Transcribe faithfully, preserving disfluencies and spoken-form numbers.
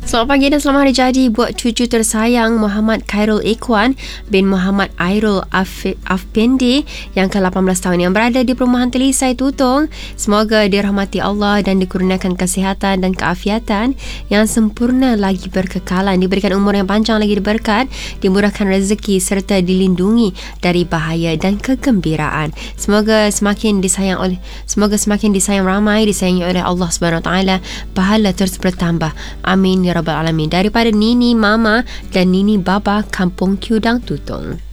Selamat pagi dan selamat hari jadi buat cucu tersayang Muhammad Khairul Ikhwan bin Muhammad Airul Af- Afpendi yang ke lapan belas tahun yang berada di Perumahan Telisai Tutong. Semoga dirahmati Allah dan dikurniakan kesihatan dan keafiatan yang sempurna lagi berkekalan, diberikan umur yang panjang lagi diberkat, dimurahkan rezeki serta dilindungi dari bahaya dan kegembiraan. Semoga semakin disayang oleh semoga semakin disayang ramai, disayangi oleh Allah Subhanahu Wa Taala, pahala terus bertambah. Amin ya rabbal alamin. Daripada Nini Mama dan Nini Baba, Kampung Kudang Tutong.